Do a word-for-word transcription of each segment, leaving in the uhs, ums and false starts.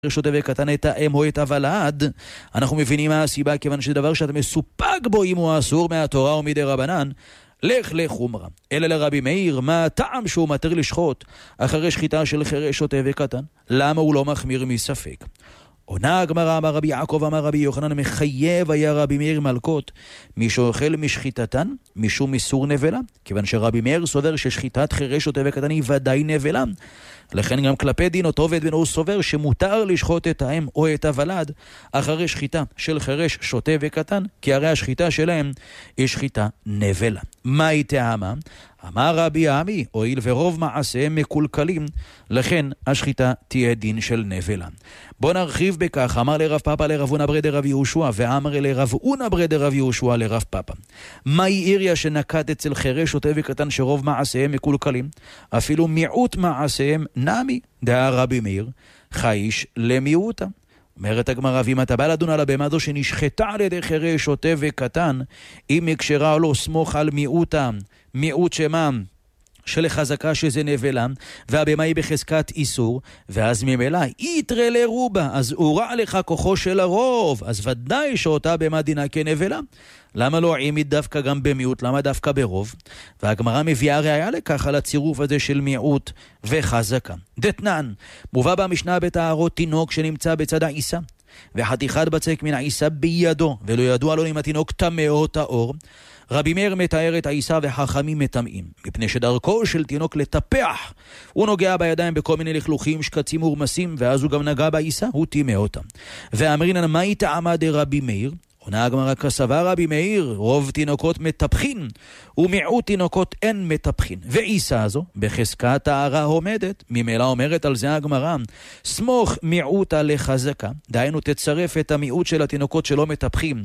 שוטה וקטן את האם או את הוולד, אנחנו מבינים מה הסיבה, כיוון שדבר שאתה מסופק בו אם הוא אסור מהתורה או מדי רבנן, לך לחומרה. אלא לרבי מאיר, מה הטעם שהוא מתיר לשחוט אחרי שחיטה של חירש שוטה וקטן? למה הוא לא מחמיר מספק? עונה הגמרא, אמר רבי יעקב, אמר רבי יוחנן, מחייב היה רבי מאיר מלקות מי שאוכל משחיטתן משום איסור נבלה, כיוון שרבי מאיר סובר ששחיטת חירש שוטה וקטן היא ודאי נבלה. לכן גם כלפי דין אותו ואת בנו הוא סובר שמותר לשחוט את האם או את הוולד אחרי שחיטה של חירש שוטה וקטן, כי הרי השחיטה שלהם היא שחיטה נבלה. מה היא טעמה? אמר רבי עמי, הואיל ורוב מעשיהם מקולקלים, לכן השחיטה תהיה דין של נבלה. בוא נרחיב בכך. אמר לרב פאפא לרב אונה ברי דרב יהושע, ואמר לרב אונה ברי דרב יהושע לרב פאפא, מהי עיריה שנקט אצל חירש שוטה וקטן שרוב מעשיהם מקולקלים? אפילו מיעוט מעשיהם נמי, דעה רבי מאיר, חייש למיעוטה. אומרת הגמרא, ואם אתה בא לדון על הבהמה זו שנשחטה על ידי חירש שוטה וקטן, אם הקשרה לו סמוך על מיעוטה, מיעוט שמם של חזקה שזה נבלה, והבהמה היא בחזקת איסור, ואז ממילא יתרה לרובה, אז הורע לך כוחו של הרוב, אז ודאי שאותה בהמה דינה כנבלה. למה לא עימית דווקא גם במיעוט? למה דווקא ברוב? והגמרא מביאה ראיה לכך על הצירוף הזה של מיעוט וחזקה. דתנן, מובא במשנה בטהרות תינוק שנמצא בצד העיסה, וחתיכת בצק מן העיסה בידו, ולא ידוע לו אם התינוק טמא או טהור. רבי מאיר מתאר את העיסה וחכמים מטמאים, מפני שדרכו של תינוק לטפח, הוא נוגע בידיים בכל מיני לכלוכים, שקצים ורמסים, ואז הוא גם נגע בעיסה, הוא טימא אותם. ואמרינן, מהי טעמה דרבי מאיר? עונה הגמרא, כסבר רבי מאיר, רוב תינוקות מטפחין, ומיעוט תינוקות אין מטפחין. ועיסה הזו, בחזקת טהרה עומדת, ממילא אומרת על זה הגמרא, סמוך מיעוטה לחזקה, דהיינו תצרף את המיעוט של התינוקות שלא מטפחים,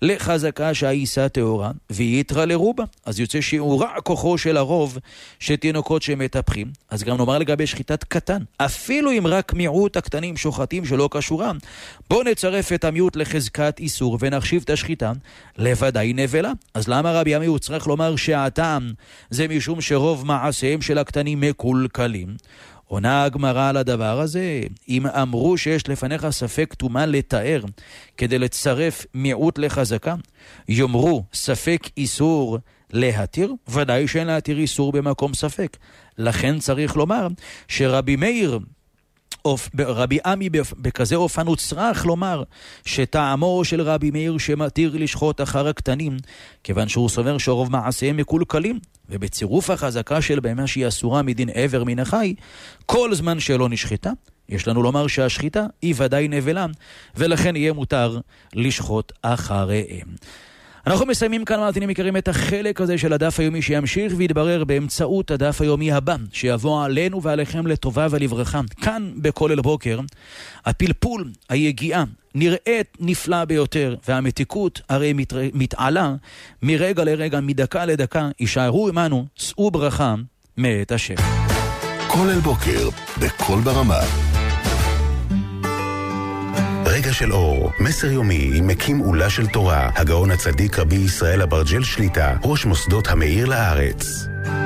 לחזקה שהעיסה טהורה, ויתרה לרובה. אז יוצא שהורע כוחו של הרוב שתינוקות שמטפחים. אז גם נאמר לגבי שחיטת קטן, אפילו אם רק מיעוט הקטנים שוחטים שלא קשורם, בוא נצרף את המיעוט לחזקת איסור ונחשיב את השחיטה לוודאי נבלה. אז למה רבי עמי הוא צריך לומר שהטעם זה משום שרוב מעשיהם של הקטנים מקולקלים? עונה הגמרא על הדבר הזה, אם אמרו שיש לפניך ספק טומאה לתאר כדי לצרף מיעוט לחזקה, יאמרו ספק איסור להתיר, ודאי שאין להתיר איסור במקום ספק. לכן צריך לומר שרבי מאיר רבי עמי בכזה אופן הוא צריך לומר שטעמו של רבי מאיר שמתיר לשחוט אחר הקטנים, כיוון שהוא סובר שרוב מעשיהם מקולקלים, ובצירוף החזקה של בהמה שהיא אסורה מדין עבר מן החי, כל זמן שלא נשחטה, יש לנו לומר שהשחיטה היא ודאי נבלה, ולכן יהיה מותר לשחוט אחריהם. אנחנו מסיימים כאן, מאזינים יקרים, את החלק הזה של הדף היומי שימשיך ויתברר באמצעות הדף היומי הבא, שיבוא עלינו ועליכם לטובה ולברכה. כאן בכל אל בוקר, הפלפול, היגיעה, נראית נפלא ביותר, והמתיקות הרי מת... מתעלה מרגע לרגע, מדקה לדקה. יישארו עמנו, שאו ברכה מאת השם. כל אל בוקר, בכל ברמה. רגע של אור, מסר יומי עם מקים עולה של תורה, הגאון הצדיק רבי ישראל אברג'ל שליטה, ראש מוסדות המאיר לארץ.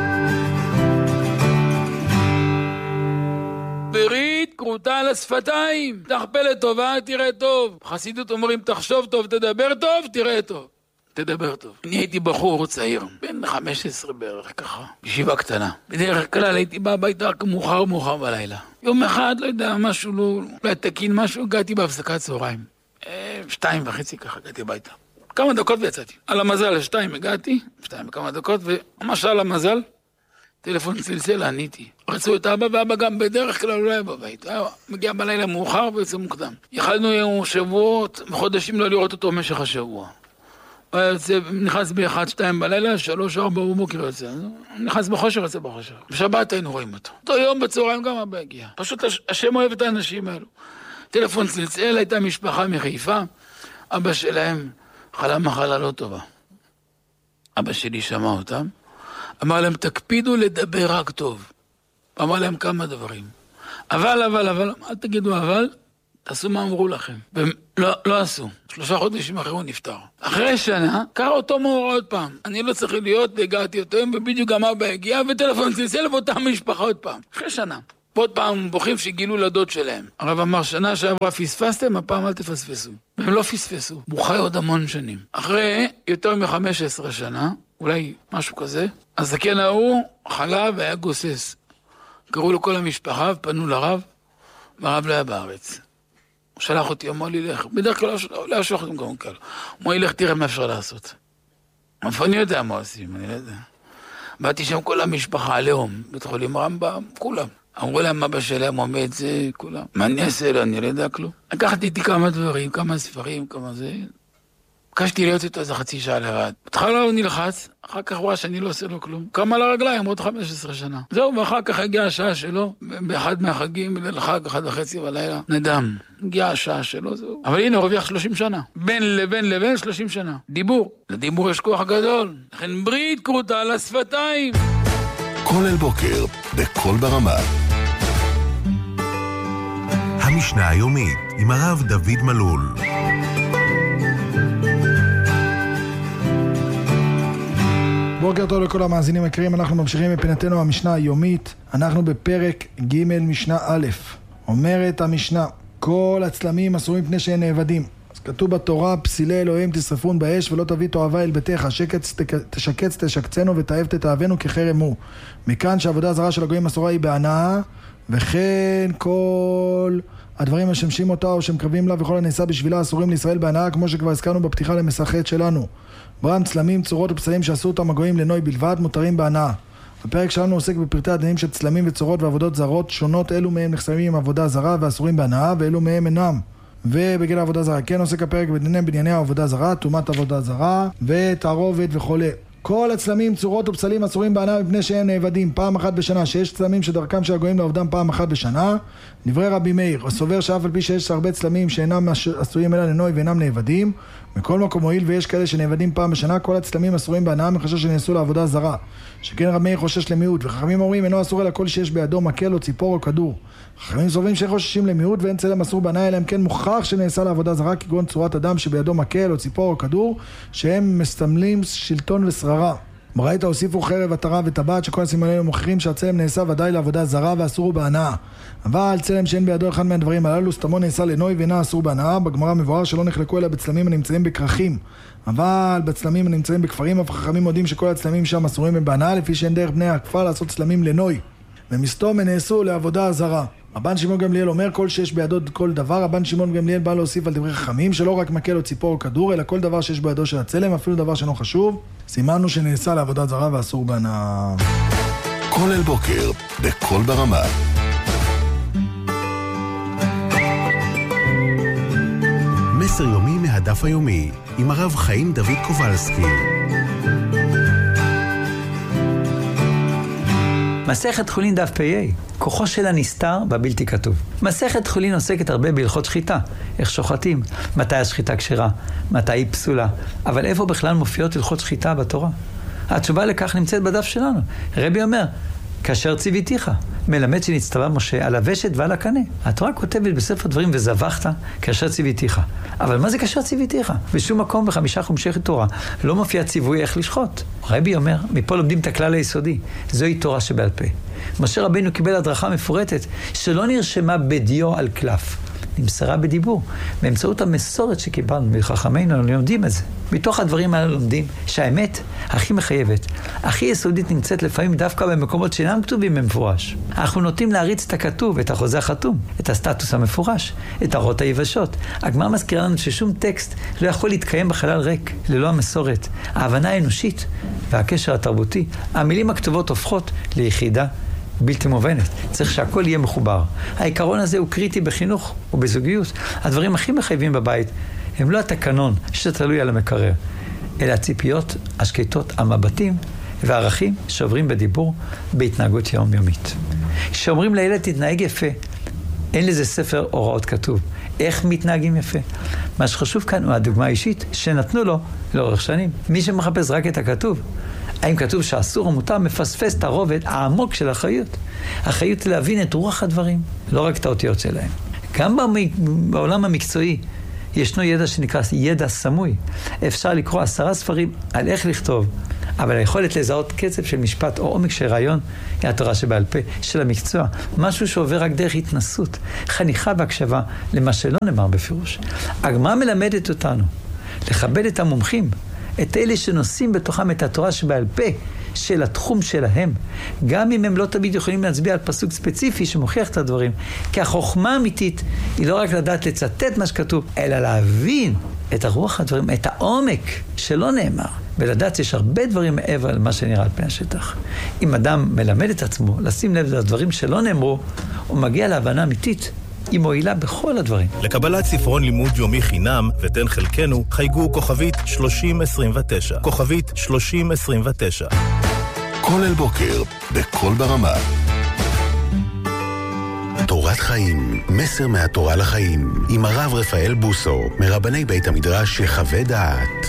ברית קרוטה על השפתיים, תחפה לטובה, תראה טוב. חסידות אומרים, תחשוב טוב, תדבר טוב, תראה טוב. תדבר טוב. אני הייתי בחור צעיר, בן חמש עשרה בערך ככה, ישיבה קטנה. בדרך כלל הייתי בא הביתה רק מאוחר מאוחר בלילה. יום אחד, לא יודע, משהו לא, לא תקין משהו, הגעתי בהפסקת צהריים. אה, שתיים וחצי ככה, הגעתי הביתה. כמה דקות ויצאתי. על המזל, שתיים הגעתי, שתיים וכמה דקות, וממש על המזל, טלפון צלצל, עניתי. רצו את אבא, ואבא גם בדרך כלל לא היה בבית. היה מגיע בלילה מאוחר ויוצא מוקדם. יכלנו שבועות, חודשים לא לראות אותו במשך השבוע. הוא יוצא, נכנס באחד, שתיים בלילה, שלוש, ארבע בבוקר יוצא. נכנס בחושר, יוצא בחושר. בשבת היינו רואים אותו. אותו יום בצהריים גם אבא הגיע. פשוט השם אוהב את האנשים האלו. טלפון צלצל, הייתה משפחה מחיפה. אבא שלהם חלה מחלה לא טובה. אבא שלי שמע אותם. אמר להם, תקפידו לדבר רק טוב. אמר להם כמה דברים. אבל, אבל, אבל, אל תגידו אבל, תעשו מה אמרו לכם. והם לא, לא עשו. שלושה חודשים אחרי הוא נפטר. אחרי שנה, קרא אותו מאור עוד פעם. אני לא צריך להיות, הגעתי אותו, ובדיוק גם אבא הגיע, וטלפון צלצל ואותה משפחה עוד פעם. אחרי שנה. עוד פעם בוכים שגילו לדוד שלהם. הרב אמר, שנה שעברה פספסתם, הפעם אל תפספסו. והם לא פספסו. הוא חי עוד המון שנים. אחרי יותר מ-חמש עשרה שנה, אולי משהו כזה, הזקן ההוא חלה והיה גוסס. קראו לו כל המשפחה, פנו לרב, והרב לא היה בארץ. הוא שלח אותי, אמר לי, לך. בדרך כלל לא אשלח אותם גם כאלה. אמר לי, לך תראה מה אפשר לעשות. אבל אני יודע מה עושים, אני לא יודע. באתי שם כל המשפחה, הלאום, בית חולים רמב"ם, כולם. אמרו להם, אבא שלהם עומד, זה כולם. מה אני אעשה לו, אני לא יודע כלום. לקחתי איתי כמה דברים, כמה ספרים, כמה זה. בקשתי להיות איתו איזה חצי שעה לבד. בהתחלה הוא נלחץ, אחר כך רואה שאני לא עושה לו כלום. קם על הרגליים עוד חמש עשרה שנה. זהו, ואחר כך הגיעה השעה שלו, באחד מהחגים, בליל חג, אחד וחצי בלילה, נדם. הגיעה השעה שלו, זהו. אבל הנה, הוא הרוויח שלושים שנה. בין לבין לבין שלושים שנה. דיבור. לדיבור יש כוח גדול. לכן ברית כרותה על השפתיים. כל אל בוקר, בכל ברמה. המשנה היומית עם הרב דוד מלול. בוקר טוב לכל המאזינים היקרים, אנחנו ממשיכים בפינתנו המשנה היומית. אנחנו בפרק ג' משנה א'. אומרת המשנה, כל הצלמים אסורים פני שהן נאבדים. אז כתוב בתורה, פסילי אלוהים תשרפון באש ולא תביא תועבה אל ביתך, שקץ תשקץ תשקצנו ותאהב תתאהבנו כחרם הוא. מכאן שהעבודה הזרה של הגויים אסורה היא בהנאה, וכן כל הדברים המשמשים אותה או שמקרבים לה וכל הנעשה בשבילה אסורים לישראל בהנאה, כמו שכבר הזכרנו בפתיחה למסכת שלנו. ברם, צלמים, צורות ופסלים שעשו אותם הגויים לנוי בלבד מותרים בהנאה. הפרק שלנו עוסק בפרטי הדינים של צלמים וצורות ועבודות זרות שונות, אלו מהם נחשבים עם עבודה זרה ואסורים בהנאה ואלו מהם אינם. ובגיל העבודה זרה כן עוסק הפרק בדיני בנייני העבודה זרה, תאומת עבודה זרה ותערובת וכולי. כל הצלמים, צורות ופסלים אסורים בהנאה מפני שהם נאבדים פעם אחת בשנה, שיש צלמים שדרכם של הגויים לעובדם פעם אחת בשנה. דברי רבי מאיר, הסובר שאף על פי שיש הרבה צלמים שאינם עשויים אלא לנוי ואינם נאבדים, מכל מקום הועיל ויש כאלה שנאבדים פעם בשנה, כל הצלמים אסורים בהנאה מחשש שנעשו לעבודה זרה. שכן רבי מאיר חושש למיעוט, וחכמים אומרים אינו אסור אלא כל שיש בידו מקל או ציפור או כדור. חכמים סוברים שחוששים למיעוט ואין צלם אסור בהנאה, אלא אם כן מוכח שנעשה לעבודה זרה, כגון צורת אדם שבידו מקל או ציפור או כדור, שהם מסמלים שלטון ושררה. ברייתא הוסיפו חרב, עטרה וטבעת, שכל הסימנים האלה מוכיחים שהצלם נעשה ודאי לעבודה זרה ואסור הוא בהנאה. אבל צלם שאין בידו אחד מהדברים הללו, סתמו נעשה לנוי ואינה אסור בהנאה. בגמרא מבואר שלא נחלקו אלא בצלמים הנמצאים בכרכים, אבל בצלמים הנמצאים בכפרים אף חכמים מודים שכל הצלמים שם אסורים הם בהנאה, לפי שאין דרך בני הכפר לעשות צלמים לנוי, ומסתום נעשו לעבודה זרה. רבן שמעון גמליאל אומר כל שיש בידו כל דבר. רבן שמעון גמליאל בא להוסיף על דברי חכמים שלא רק מקל או ציפור או כדור, אלא כל דבר שיש בידו של הצלם, אפילו דבר שאינו חשוב, סימנו שנעשה לעבודה זרה ואסור בהנאה. כל אל בוקר, בכל ברמה. מסר יומי מהדף היומי עם הרב חיים דוד קובלסקי. מסכת חולין דף פ"א, כוחו של הנסתר בבלתי כתוב. מסכת חולין עוסקת הרבה בהלכות שחיטה, איך שוחטים, מתי השחיטה כשרה, מתי היא פסולה, אבל איפה בכלל מופיעות הלכות שחיטה בתורה? התשובה לכך נמצאת בדף שלנו. רבי אומר, כאשר ציוויתיך, מלמד שנצטווה משה על הוושת ועל הקנה. התורה כותבת בספר דברים וזבחת כאשר ציוויתיך. אבל מה זה כאשר ציוויתיך? בשום מקום בחמישה חומשי תורה לא מופיע ציווי איך לשחוט. רבי אומר, מפה לומדים את הכלל היסודי, זוהי תורה שבעל פה. משה רבינו קיבל הדרכה מפורטת שלא נרשמה בדיו על קלף, נמסרה בדיבור, באמצעות המסורת שקיבלנו מחכמינו. אנחנו לומדים את זה. מתוך הדברים האלה לומדים שהאמת הכי מחייבת, הכי יסודית נמצאת לפעמים דווקא במקומות שאינם כתובים במפורש. אנחנו נוטים להריץ את הכתוב, את החוזה החתום, את הסטטוס המפורש, את הרות היבשות. הגמרא מזכירה לנו ששום טקסט לא יכול להתקיים בחלל ריק, ללא המסורת, ההבנה האנושית והקשר התרבותי. המילים הכתובות הופכות ליחידה בלתי מובנת. צריך שהכל יהיה מחובר. העיקרון הזה הוא קריטי בחינוך ובזוגיות. הדברים הכי מחייבים בבית הם לא התקנון שתלוי על המקרר, אלא הציפיות, השקטות, המבטים והערכים שעוברים בדיבור, בהתנהגות יומיומית. כשאומרים לילד תתנהג יפה, אין לזה ספר הוראות כתוב. איך מתנהגים יפה? מה שחשוב כאן הוא הדוגמה האישית שנתנו לו לאורך שנים. מי שמחפש רק את הכתוב, האם כתוב שאסור או מותר, מפספס את הרובד העמוק של החיות. החיות להבין את רוח הדברים, לא רק את האותיות שלהם. גם בעולם המקצועי ישנו ידע שנקרא ידע סמוי. אפשר לקרוא עשרה ספרים על איך לכתוב, אבל היכולת לזהות קצב של משפט או עומק של רעיון היא התורה שבעל פה, של המקצוע. משהו שעובר רק דרך התנסות, חניכה והקשבה למה שלא נאמר בפירוש. הגמרא מלמדת אותנו לכבד את המומחים, את אלה שנושאים בתוכם את התורה שבעל פה, של התחום שלהם, גם אם הם לא תמיד יכולים להצביע על פסוק ספציפי שמוכיח את הדברים. כי החוכמה האמיתית היא לא רק לדעת לצטט מה שכתוב, אלא להבין את הרוח הדברים, את העומק שלא נאמר, ולדעת שיש הרבה דברים מעבר למה שנראה על פני השטח. אם אדם מלמד את עצמו לשים לב לדברים שלא נאמרו, הוא מגיע להבנה אמיתית, היא מועילה בכל הדברים. לקבלת ספרון לימוד יומי חינם ותן חלקנו, חייגו כוכבית שלושים עשרים ותשע. כוכבית שלושים עשרים ותשע. כל אל בוקר, בכל ברמה. תורת חיים, מסר מהתורה לחיים, עם הרב רפאל בוסו, מרבני בית המדרש יחווה דעת.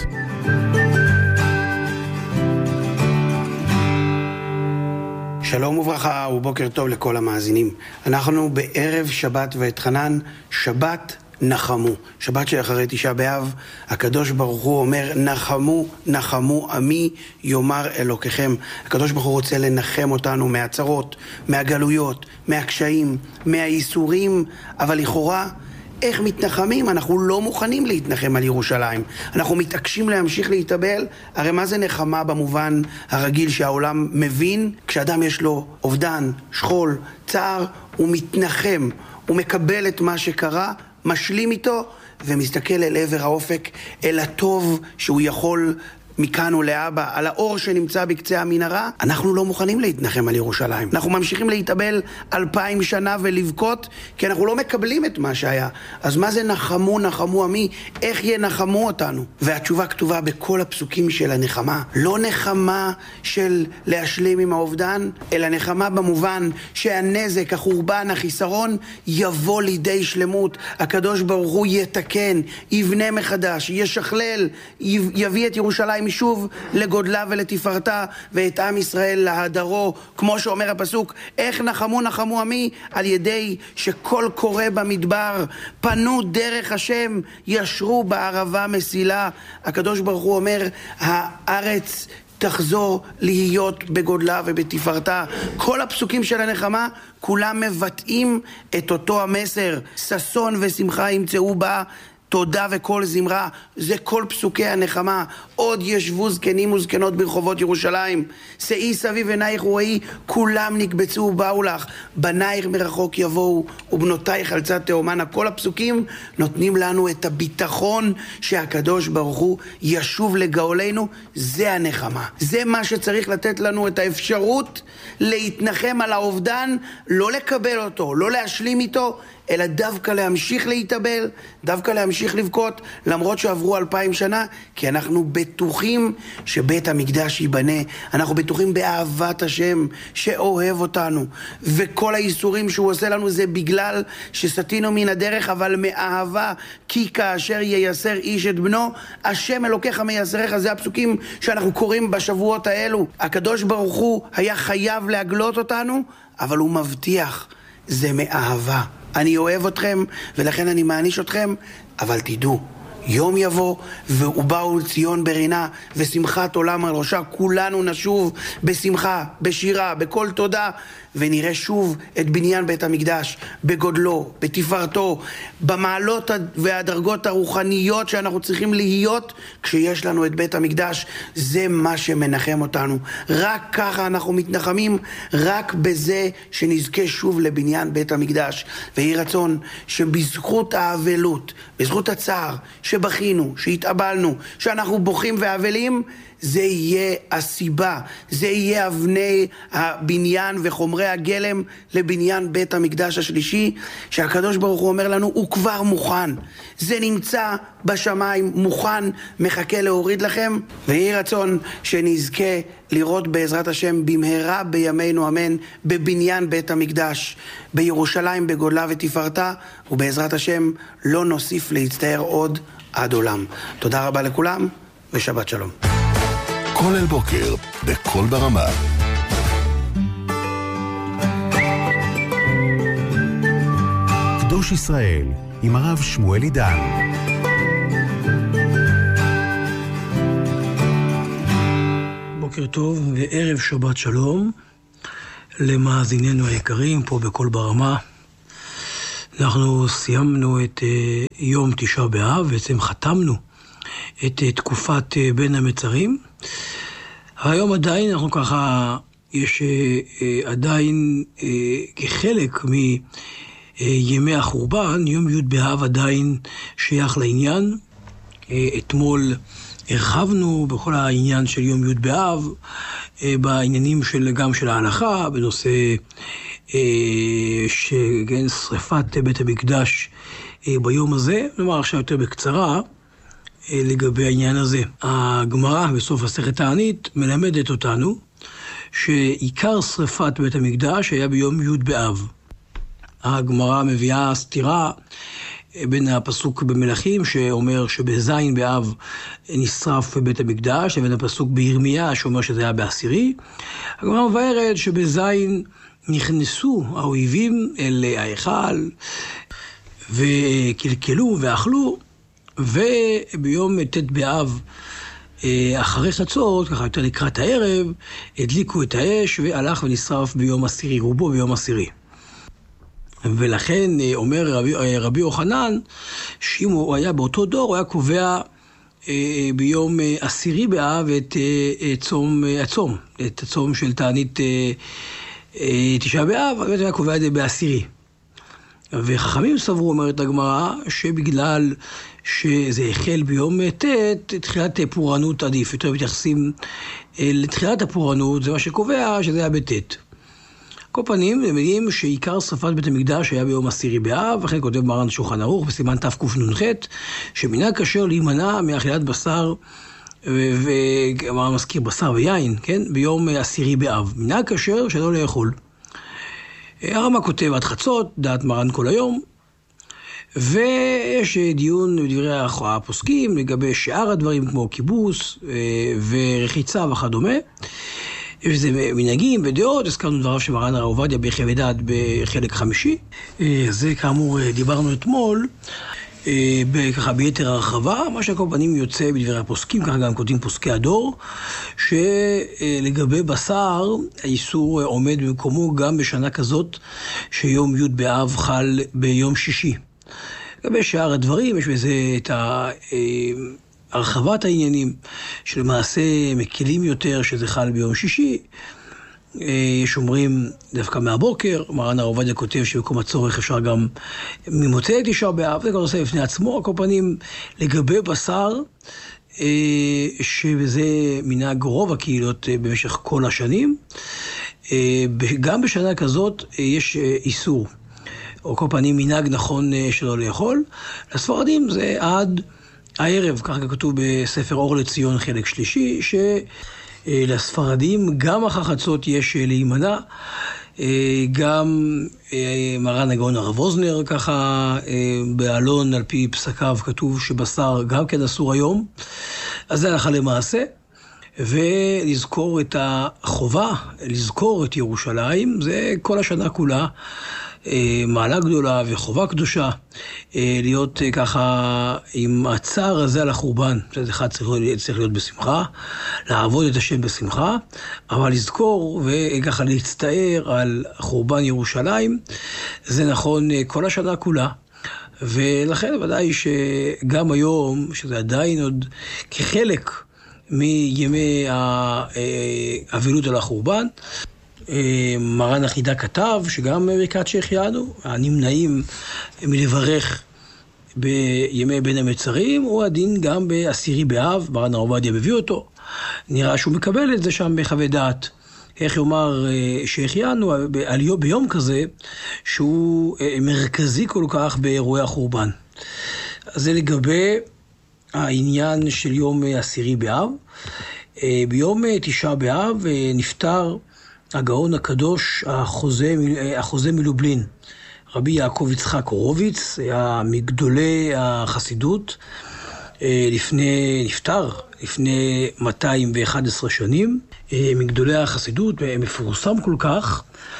שלום וברכה ובוקר טוב לכל המאזינים. אנחנו בערב שבת ואתחנן, שבת נחמו. שבת שאחרי תשעה באב, הקדוש ברוך הוא אומר, נחמו, נחמו עמי, יאמר אלוקיכם. הקדוש ברוך הוא רוצה לנחם אותנו מהצרות, מהגלויות, מהקשיים, מהייסורים, אבל לכאורה, איך מתנחמים? אנחנו לא מוכנים להתנחם על ירושלים. אנחנו מתעקשים להמשיך להתאבל. הרי מה זה נחמה במובן הרגיל שהעולם מבין? כשאדם יש לו אובדן, שכול, צער, הוא מתנחם, הוא מקבל את מה שקרה, משלים איתו ומסתכל אל עבר האופק, אל הטוב שהוא יכול מכאן ולאבא, על האור שנמצא בקצה המנהרה. אנחנו לא מוכנים להתנחם על ירושלים. אנחנו ממשיכים להתאבל אלפיים שנה ולבכות, כי אנחנו לא מקבלים את מה שהיה. אז מה זה נחמו, נחמו עמי? איך ינחמו אותנו? והתשובה כתובה בכל הפסוקים של הנחמה. לא נחמה של להשלים עם האובדן, אלא נחמה במובן שהנזק, החורבן, החיסרון, יבוא לידי שלמות. הקדוש ברוך הוא יתקן, יבנה מחדש, ישכלל, יביא את ירושלים משוב לגודלה ולתפארתה, ואת עם ישראל להדרו, כמו שאומר הפסוק, איך נחמו נחמו עמי? על ידי שכל קורא במדבר פנו דרך השם, ישרו בערבה מסילה. הקדוש ברוך הוא אומר, הארץ תחזור להיות בגודלה ובתפארתה. כל הפסוקים של הנחמה כולם מבטאים את אותו המסר. ששון ושמחה ימצאו בה, תודה וכל זמרה. זה כל פסוקי הנחמה. עוד ישבו זקנים וזקנות ברחובות ירושלים, שאי סביב עינייך וראי, כולם נקבצו ובאו לך, בנייך מרחוק יבואו ובנותייך על צד תאומנה. כל הפסוקים נותנים לנו את הביטחון שהקדוש ברוך הוא ישוב לגאולנו. זה הנחמה, זה מה שצריך לתת לנו את האפשרות להתנחם על האובדן, לא לקבל אותו, לא להשלים איתו, אלא דווקא להמשיך להתאבל, דווקא להמשיך לבכות, למרות שעברו אלפיים שנה, כי אנחנו בטוחים שבית המקדש ייבנה. אנחנו בטוחים באהבת השם שאוהב אותנו, וכל האיסורים שהוא עושה לנו זה בגלל שסטינו מן הדרך, אבל מאהבה, כי כאשר ייסר איש את בנו, השם אלוקיך מייסריך. זה הפסוקים שאנחנו קוראים בשבועות האלו. הקדוש ברוך הוא היה חייב להגלות אותנו, אבל הוא מבטיח, זה מאהבה. אני אוהב אתכם ולכן אני מעניש אתכם, אבל תדעו, יום יבוא ובאו ציון ברינה ושמחת עולם על ראשה. כולנו נשוב בשמחה, בשירה, בכל תודה, ונראה שוב את בניין בית המקדש בגודלו, בתפארתו, במעלות והדרגות הרוחניות שאנחנו צריכים להיות כשיש לנו את בית המקדש. זה מה שמנחם אותנו. רק ככה אנחנו מתנחמים, רק בזה שנזכה שוב לבניין בית המקדש. ויהי רצון שבזכות האבלות, בזכות הצער שבכינו, שהתאבלנו, שאנחנו בוכים ואבלים, זה יהיה הסיבה, זה יהיה אבני הבניין וחומרי הגלם לבניין בית המקדש השלישי, שהקדוש ברוך הוא אומר לנו, הוא כבר מוכן. זה נמצא בשמיים, מוכן, מחכה להוריד לכם. ויהי רצון שנזכה לראות בעזרת השם במהרה בימינו אמן, בבניין בית המקדש, בירושלים בגודלה ותפארתה, ובעזרת השם לא נוסיף להצטער עוד עד עולם. תודה רבה לכולם ושבת שלום. כל אל בוקר, בכל ברמה. קדוש ישראל, עם הרב שמואל עידן. בוקר טוב וערב שבת שלום למאזיננו היקרים פה בכל ברמה. אנחנו סיימנו את יום תשעה באב, בעצם חתמנו את תקופת בין המצרים. היום עדיין אנחנו ככה, יש עדיין כחלק מימי החורבן, יום י' באב עדיין שייך לעניין. אתמול הרחבנו בכל העניין של יום י' באב, בעניינים של, גם של ההלכה, בנושא שכן, שריפת בית המקדש ביום הזה. נאמר עכשיו יותר בקצרה לגבי העניין הזה. הגמרא בסוף מסכת תענית מלמדת אותנו שעיקר שריפת בית המקדש היה ביום י' באב. הגמרא מביאה סתירה בין הפסוק במלכים שאומר שבזין באב נשרף בית המקדש, לבין הפסוק בירמיה שאומר שזה היה בעשירי. הגמרא מבארת שבזין נכנסו האויבים אל ההיכל וקלקלו ואכלו, וביום ט' באב אחרי חצות, ככה יותר לקראת הערב, הדליקו את האש והלך ונשרף ביום עשירי, רובו ביום עשירי. ולכן אומר רבי, רבי יוחנן, שאם הוא היה באותו דור, הוא היה קובע אה, ביום עשירי באב את אה, צום, הצום, את הצום של תענית אה, אה, תשעה באב, הוא היה קובע את זה בעשירי. וחכמים סברו, אומרת הגמרא, שבגלל שזה החל ביום ט', תחילת פורענות עדיף, יותר מתייחסים לתחילת הפורענות, זה מה שקובע שזה היה בט'. כל פנים, הם יודעים שעיקר שריפת בית המקדש היה ביום עשירי באב, וכן כותב מרן שולחן ערוך בסימן תקנ"ח, שמנהג כשר להימנע מאכילת בשר, ומרן מזכיר בשר ויין, כן? ביום עשירי באב. מנהג כשר שלא לאכול. הרמ"א כותב עד חצות, דעת מרן כל היום, ויש דיון בדברי הפוסקים לגבי שאר הדברים כמו כיבוס ורחיצה וכדומה. יש זה מנהגים ודעות, הזכרנו דבריו של מרן הרב עובדיה בחוות דעת בחלק חמישי. זה כאמור דיברנו אתמול, ככה ביתר הרחבה, מה שהכל פנים יוצא בדברי הפוסקים, ככה גם כותבים פוסקי הדור, שלגבי בשר האיסור עומד במקומו גם בשנה כזאת שיום י' באב חל ביום שישי. לגבי שאר הדברים יש בזה את ה... הרחבת העניינים שלמעשה מקלים יותר שזה חל ביום שישי. יש אומרים דווקא מהבוקר, מרן הרב עובדיה כותב שבמקום הצורך אפשר גם ממוצאי תשעה באב, זה כבר נושא בפני עצמו. על כל פנים לגבי בשר, שזה מנהג רוב הקהילות במשך כל השנים, גם בשנה כזאת יש איסור, או כל פנים מנהג נכון שלא לאכול. לספרדים זה עד הערב, ככה כתוב בספר אור לציון חלק שלישי, שלספרדים גם אחר חצות יש להימנע. גם מרן הגאון הרב ווזנר, ככה באלון על פי פסקיו כתוב שבשר גם כן אסור היום. אז זה הלכה למעשה. ולזכור את החובה, לזכור את ירושלים, זה כל השנה כולה מעלה גדולה וחובה קדושה, להיות ככה עם הצער הזה על החורבן. זה אחד צריך, צריך להיות בשמחה, לעבוד את השם בשמחה, אבל לזכור וככה להצטער על חורבן ירושלים, זה נכון כל השנה כולה. ולכן ודאי שגם היום, שזה עדיין עוד כחלק מימי האבלות על החורבן, מרן החידה כתב שגם ברכת שהחיינו, הנמנעים מלברך בימי בין המצרים, הוא הדין גם בעשירי באב. מרן הרב עובדיה מביא אותו, נראה שהוא מקבל את זה שם בחוות דעת. איך יאמר שהחיינו ביום כזה שהוא מרכזי כל כך באירועי החורבן. אז זה לגבי העניין של יום עשירי באב. ביום תשעה באב נפטר הגאון הקדוש החוזה, החוזה מלובלין, רבי יעקב יצחק הורוביץ, היה מגדולי החסידות, לפני, נפטר לפני מאתיים ואחת עשרה שנים, מגדולי החסידות, מפורסם כל כך,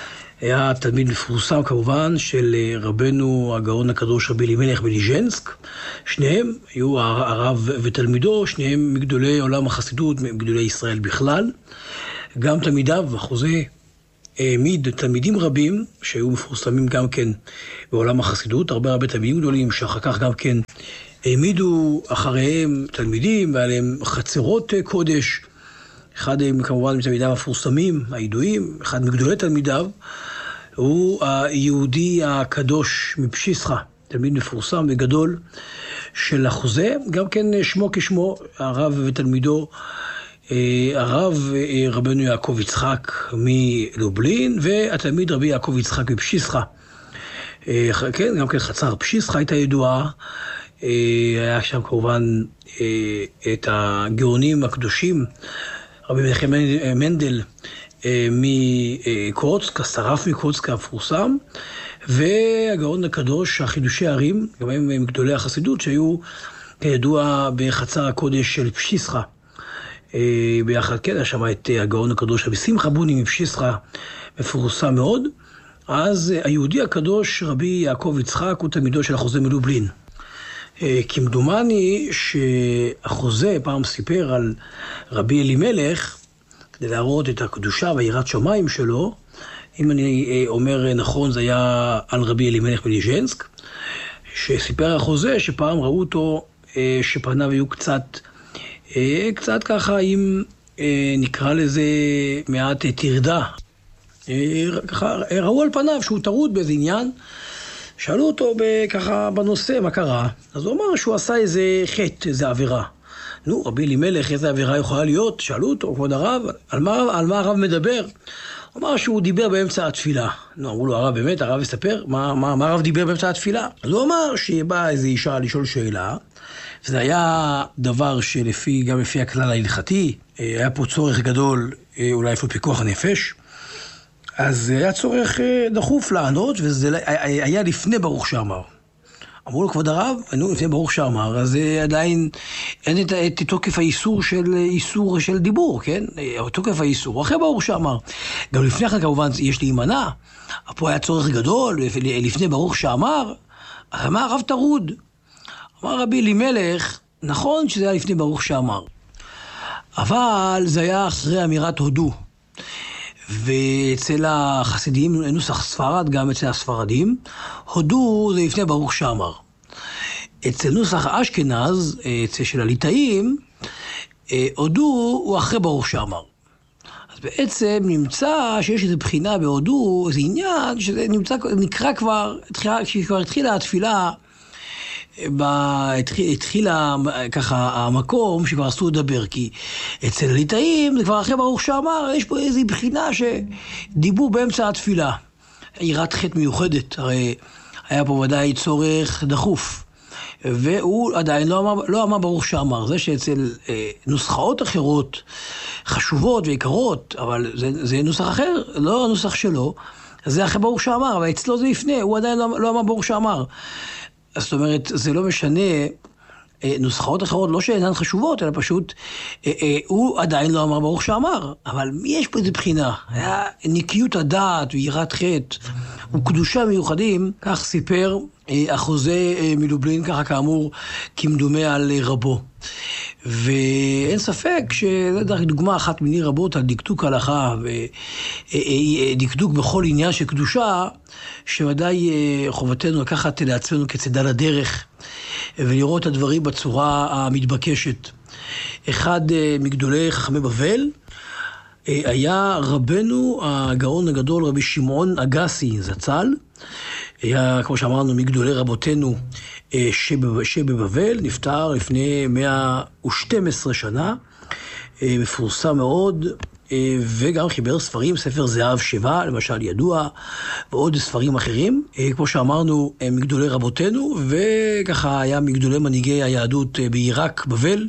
היה תלמיד מפורסם כמובן של רבנו הגאון הקדוש רבי אלימלך מליז'נסק. שניהם היו הרב ותלמידו, שניהם מגדולי עולם החסידות, מגדולי ישראל בכלל. גם תלמידיו, החוזה, העמיד תלמידים רבים שהיו מפורסמים גם כן בעולם החסידות, הרבה הרבה תלמידים גדולים שאחר כך גם כן העמידו אחריהם תלמידים ועליהם חצרות קודש. אחד מהם כמובן מתלמידיו המפורסמים, הידועים, אחד מגדולי תלמידיו, הוא היהודי הקדוש מפשיסחה, תלמיד מפורסם וגדול של החוזה, גם כן שמו כשמו, הרב ותלמידו, הרב רבנו יעקב יצחק מלובלין, והתלמיד רבי יעקב יצחק מפשיסחה. כן, גם כן חצר פשיסחה הייתה ידועה, היה שם כמובן את הגאונים הקדושים, רבי מנחם מנדל מקורצק, השרף מקורצק המפורסם, והגאון הקדוש, החידושי הערים, גם הם גדולי החסידות, שהיו כידוע בחצר הקודש של פשיסחה. ביחד כן, היה שם את הגאון הקדוש רבי שמחה בוני מפשיסחה, מפורסם מאוד. אז היהודי הקדוש רבי יעקב יצחק הוא תלמידו של החוזה מלובלין. כמדומני שהחוזה פעם סיפר על רבי אלימלך, כדי להראות את הקדושה והיראת שמיים שלו, אם אני אומר נכון, זה היה על רבי אלימלך מליז'נסק, שסיפר החוזה שפעם ראו אותו, שפניו היו קצת, קצת ככה, אם נקרא לזה מעט תרדה. ככה ראו על פניו שהוא טרוד באיזה עניין, שאלו אותו ככה בנושא, מה קרה? אז הוא אמר שהוא עשה איזה חטא, איזה עבירה. נו, רבי אלימלך, איזה עבירה יכולה להיות? שאלו אותו, כבוד הרב, על מה, על מה הרב מדבר? הוא אמר שהוא דיבר באמצע התפילה. נו, אמרו לו, הרב באמת, הרב יספר, מה, מה, מה הרב דיבר באמצע התפילה? אז הוא אמר שבאה איזו אישה לשאול שאלה, וזה היה דבר שלפי, גם לפי הכלל ההלכתי, היה פה צורך גדול, אולי אפילו פיקוח הנפש, אז היה צורך דחוף לענות, וזה היה לפני ברוך שאמר. אמרו לו, כבוד הרב, נו, לפני ברוך שאמר, אז עדיין אין את, את תוקף האיסור של, איסור של דיבור, כן? תוקף האיסור, אחרי ברוך שאמר. גם לפני כן כמובן יש להימנע, פה היה צורך גדול, לפני ברוך שאמר, אז אמר הרב טרוד. אמר רבי אלימלך, נכון שזה היה לפני ברוך שאמר, אבל זה היה אחרי אמירת הודו. ואצל החסידים, נוסח ספרד, גם אצל הספרדים, הודו זה לפני ברוך שאמר. אצל נוסח אשכנז, אצל של הליטאים, הודו הוא אחרי ברוך שאמר. אז בעצם נמצא שיש איזו בחינה בהודו, איזה עניין, שזה נמצא, נקרא כבר, כשכבר התחילה התפילה, התחילה ככה המקום שכבר אסור לדבר, כי אצל הליטאים זה כבר אחרי ברוך שאמר, יש פה איזו בחינה שדיבור באמצע התפילה, יראת חטא מיוחדת, הרי היה פה ודאי צורך דחוף, והוא עדיין לא אמר, לא אמר ברוך שאמר. זה שאצל אה, נוסחאות אחרות חשובות ויקרות, אבל זה, זה נוסח אחר, לא הנוסח שלו, זה אחרי ברוך שאמר, אבל אצלו זה לפני, הוא עדיין לא, לא אמר ברוך שאמר. זאת אומרת, זה לא משנה, נוסחאות אחרות לא שאינן חשובות, אלא פשוט, הוא עדיין לא אמר ברוך שאמר, אבל יש פה איזו בחינה, היה נקיות הדעת ויראת חטא וקדושה מיוחדים, כך סיפר החוזה מלובלין, ככה כאמור, כמדומה על רבו. ואין ספק שזה דוגמה אחת מיני רבות על דקדוק הלכה ודקדוק בכל עניין של קדושה, שוודאי חובתנו לקחת לעצמנו כצדה לדרך ולראות את הדברים בצורה המתבקשת. אחד מגדולי חכמי בבל היה רבנו הגאון הגדול רבי שמעון אגסי זצ"ל, היה כמו שאמרנו מגדולי רבותינו שבבבל, נפטר לפני מאה ושתים עשרה שנה, מפורסם מאוד, וגם חיבר ספרים, ספר זהב שבע, למשל ידוע, ועוד ספרים אחרים, כמו שאמרנו, מגדולי רבותינו, וככה היה מגדולי מנהיגי היהדות בעיראק, בבל.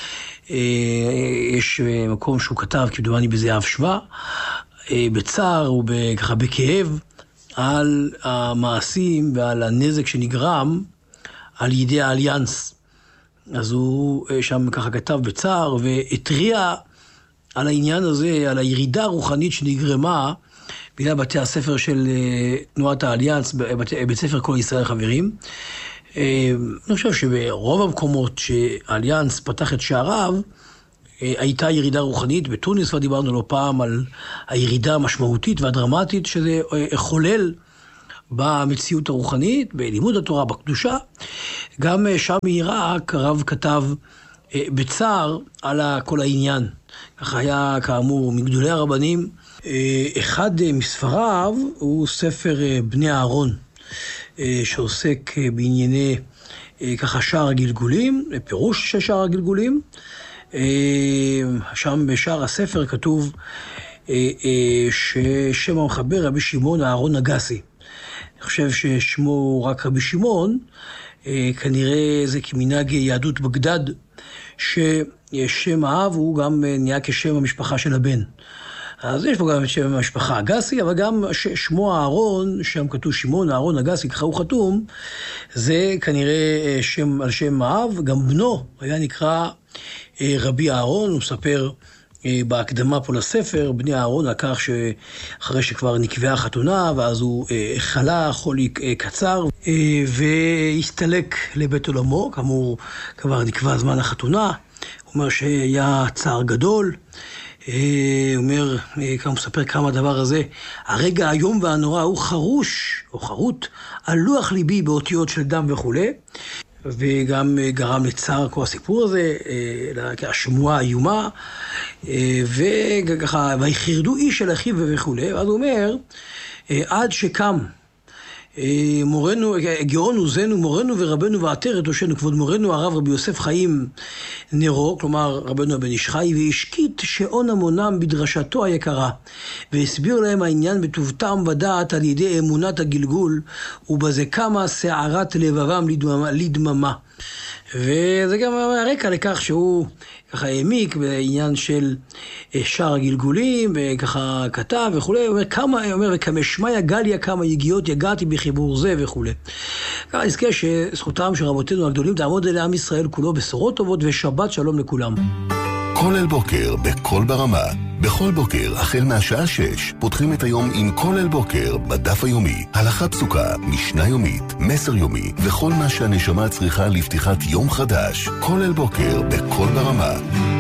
יש מקום שהוא כתב, כמדומני בזהב שבע, בצער וככה בכאב, על המעשים ועל הנזק שנגרם על ידי האליאנס. אז הוא שם ככה כתב בצער והטריע על העניין הזה, על הירידה הרוחנית שנגרמה בגלל בתי הספר של תנועת האליאנס, בית ספר כל ישראל חברים. אני חושב שברוב המקומות שהאליאנס פתח את שעריו, הייתה ירידה רוחנית. בתוניס כבר דיברנו לא פעם על הירידה המשמעותית והדרמטית שזה חולל במציאות הרוחנית, בלימוד התורה, בקדושה. גם שם מעיראק הרב כתב בצער על כל העניין. ככה היה כאמור מגדולי הרבנים. אחד מספריו הוא ספר בני אהרון, שעוסק בענייני ככה שער הגלגולים, פירוש של שער הגלגולים. שם בשער הספר כתוב ששם המחבר רבי שמעון אהרון אגסי. אני חושב ששמו רק רבי שמעון, כנראה זה כמנהג יהדות בגדד, ששם האב הוא גם נהיה כשם המשפחה של הבן. אז יש פה גם את שם המשפחה אגסי, אבל גם שמו אהרון, שם כתוב שמעון אהרון אגסי, ככה הוא חתום, זה כנראה שם על שם האב. גם בנו היה נקרא רבי אהרון, הוא מספר בהקדמה פה לספר, בני אהרון, על כך שאחרי שכבר נקבעה חתונה, ואז הוא חלה חולי קצר, והסתלק לבית עולמו, כאמור כבר נקבע זמן החתונה. הוא אומר שהיה צער גדול, הוא אומר, כמה מספר כמה הדבר הזה, הרגע היום והנורא הוא חרוש, או חרוט, על לוח ליבי באותיות של דם וכו', וגם גרם לצער כל הסיפור הזה, השמועה האיומה, וככה, ויחרדו איש אל אחיו וכו'. ואז הוא אומר, עד שקם מורנו, גאון עוזנו, מורנו ורבנו ועטרת ראשנו, כבוד מורנו הרב רבי יוסף חיים נרו, כלומר רבנו הבן איש חי, והשקיט שעון המונם בדרשתו היקרה, והסביר להם העניין בטוב טעם ודעת על ידי אמונת הגלגול, ובזה כמה שערת לבבם לדממה, לדממה. וזה גם הרקע לכך שהוא ככה העמיק בעניין של שער הגלגולים, וככה כתב וכו'. הוא אומר, כמה, אומר, וכמה שמיה גליה, כמה יגיעות יגעתי בחיבור זה וכו'. ככה נזכה שזכותם של רבותינו הגדולים תעמוד אל עם ישראל כולו בשורות טובות ושבת שלום לכולם. כל אל בוקר בכל ברמה. בכל בוקר, החל מהשעה שש, פותחים את היום עם כל אל בוקר בדף היומי. הלכה פסוקה, משנה יומית, מסר יומי, וכל מה שהנשמה צריכה לפתיחת יום חדש. כל אל בוקר בכל ברמה.